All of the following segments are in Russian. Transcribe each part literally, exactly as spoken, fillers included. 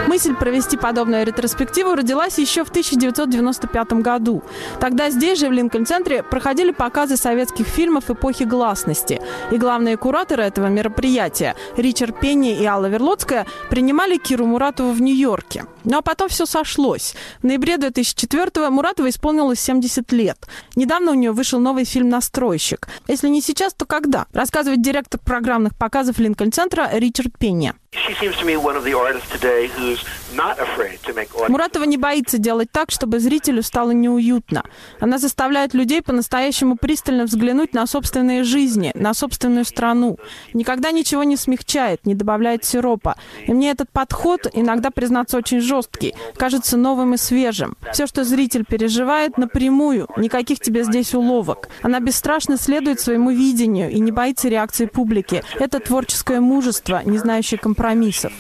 Мысль провести подобную ретроспективу родилась еще в тысяча девятьсот девяносто пятом году. Тогда здесь же, в Линкольн-центре, проходили показы советских фильмов эпохи гласности. И главные кураторы этого мероприятия, Ричард Пенни и Алла Верлоцкая, принимали Киру Муратову в Нью-Йорке. Ну а потом все сошлось. В ноябре две тысячи четвёртого Муратовой исполнилось семьдесят лет. Недавно у нее вышел новый фильм «Настройщик». Если не сейчас, то когда? Рассказывает директор программных показов Линкольн-центра Ричард Пенни. Муратова не боится делать так, чтобы зрителю стало неуютно. Она заставляет людей по-настоящему пристально взглянуть на собственные жизни, на собственную страну. Никогда ничего не смягчает, не добавляет сиропа. И мне этот подход, иногда, признаться, очень жесткий, кажется новым и свежим. Все, что зритель переживает, напрямую, никаких тебе здесь уловок. Она бесстрашно следует своему видению и не боится реакции публики. Это творческое мужество, не знающее компромиссов.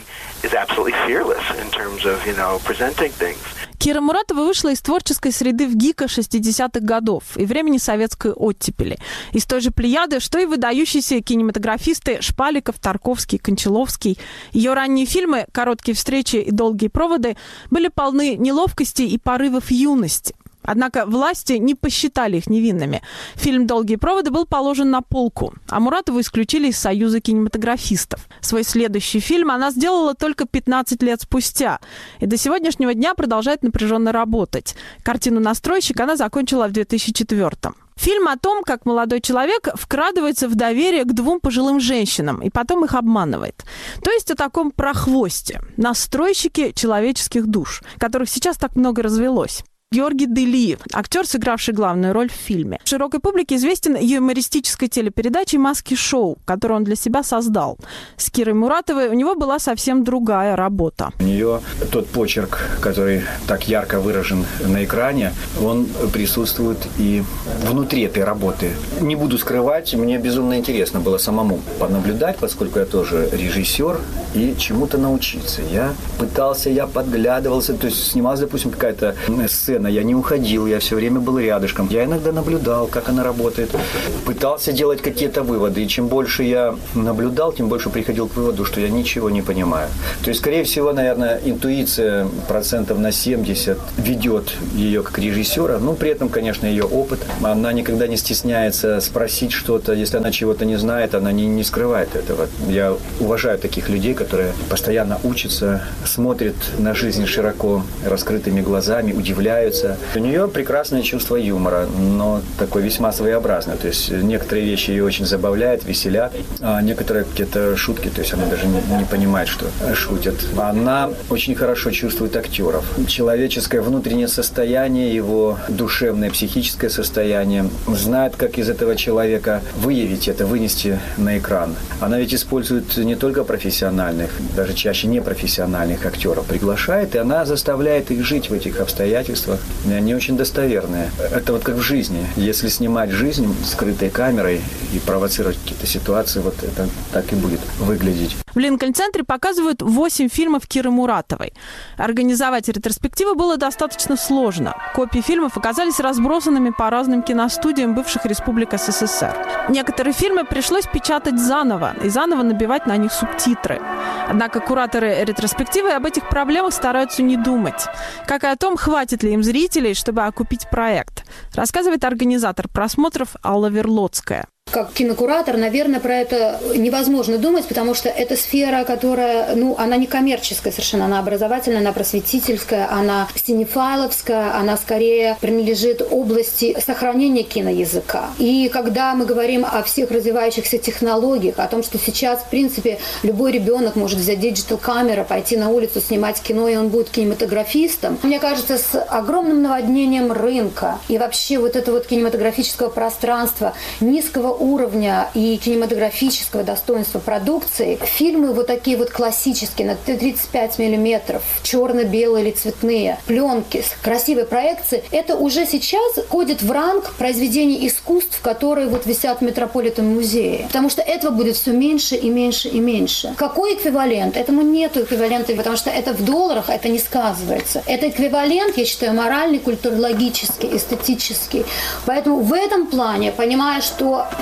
Кира Муратова вышла из творческой среды в ГИКа шестидесятых годов и времени советской оттепели. Из той же плеяды, что и выдающиеся кинематографисты Шпаликов, Тарковский, Кончаловский. Ее ранние фильмы «Короткие встречи» и «Долгие проводы» были полны неловкости и порывов юности. Однако власти не посчитали их невинными. Фильм «Долгие проводы» был положен на полку, а Муратову исключили из Союза кинематографистов. Свой следующий фильм она сделала только пятнадцать лет спустя и до сегодняшнего дня продолжает напряженно работать. Картину «Настройщик» она закончила в две тысячи четвёртом. Фильм о том, как молодой человек вкрадывается в доверие к двум пожилым женщинам и потом их обманывает. То есть о таком прохвосте, настройщике человеческих душ, которых сейчас так много развелось. Георгий Делиев, актер, сыгравший главную роль в фильме. Широкой публике известен юмористической телепередачей «Маски-шоу», которую он для себя создал. С Кирой Муратовой у него была совсем другая работа. У нее тот почерк, который так ярко выражен на экране, он присутствует и внутри этой работы. Не буду скрывать, мне безумно интересно было самому понаблюдать, поскольку я тоже режиссер, и чему-то научиться. Я пытался, я подглядывался, то есть снималась, допустим, какая-то сцена, я не уходил, я все время был рядышком. Я иногда наблюдал, как она работает, пытался делать какие-то выводы. И чем больше я наблюдал, тем больше приходил к выводу, что я ничего не понимаю. То есть, скорее всего, наверное, интуиция процентов на семьдесят ведет ее как режиссера. Но при этом, конечно, ее опыт. Она никогда не стесняется спросить что-то. Если она чего-то не знает, она не, не скрывает этого. Я уважаю таких людей, которые постоянно учатся, смотрят на жизнь широко раскрытыми глазами, удивляются. У нее прекрасное чувство юмора, но такое весьма своеобразное. То есть некоторые вещи ее очень забавляют, веселят, а некоторые какие-то шутки, то есть она даже не, не понимает, что шутят. Она очень хорошо чувствует актеров. Человеческое внутреннее состояние, его душевное, психическое состояние, знает, как из этого человека выявить это, вынести на экран. Она ведь использует не только профессиональных, даже чаще непрофессиональных актеров, приглашает, и она заставляет их жить в этих обстоятельствах. Они очень достоверные. Это вот как в жизни. Если снимать жизнь скрытой камерой и провоцировать какие-то ситуации, вот это так и будет выглядеть. В Линкольн-центре показывают восемь фильмов Киры Муратовой. Организовать ретроспективу было достаточно сложно. Копии фильмов оказались разбросанными по разным киностудиям бывших республик СССР. Некоторые фильмы пришлось печатать заново и заново набивать на них субтитры. Однако кураторы ретроспективы об этих проблемах стараются не думать. Как и о том, хватит ли им зрителей, чтобы окупить проект, рассказывает организатор просмотров Алла Верлоцкая. Как кинокуратор, наверное, про это невозможно думать, потому что это сфера, которая, ну, она не коммерческая совершенно, она образовательная, она просветительская, она синефайловская, она скорее принадлежит области сохранения киноязыка. И когда мы говорим о всех развивающихся технологиях, о том, что сейчас, в принципе, любой ребенок может взять диджитал-камеру, пойти на улицу, снимать кино, и он будет кинематографистом, мне кажется, с огромным наводнением рынка и вообще вот этого вот кинематографического пространства, низкого уровня и кинематографического достоинства продукции, фильмы вот такие вот классические, на тридцать пять миллиметров, черно-белые или цветные, пленки, красивые проекции, это уже сейчас входит в ранг произведений искусств, которые вот висят в Метрополитен-музее. Потому что этого будет все меньше и меньше и меньше. Какой эквивалент? Этому нету эквивалента, потому что это в долларах, это не сказывается. Это эквивалент, я считаю, моральный, культурологический, эстетический. Поэтому в этом плане, понимая, что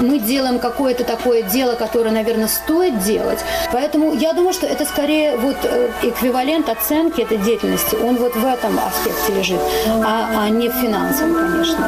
мы делаем какое-то такое дело, которое, наверное, стоит делать. Поэтому я думаю, что это скорее вот эквивалент оценки этой деятельности, он вот в этом аспекте лежит, а, а не в финансовом, конечно.